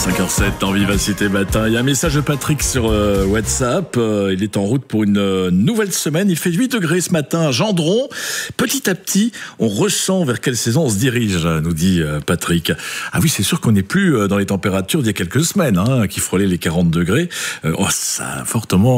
5h07 dans Vivacité Matin. Il y a un message de Patrick sur WhatsApp. Il est en route pour une nouvelle semaine. Il fait 8 degrés ce matin à Gendron. Petit à petit, on ressent vers quelle saison on se dirige, nous dit Patrick. Ah oui, c'est sûr qu'on n'est plus dans les températures d'il y a quelques semaines, qui frôlaient les 40 degrés. Ça a fortement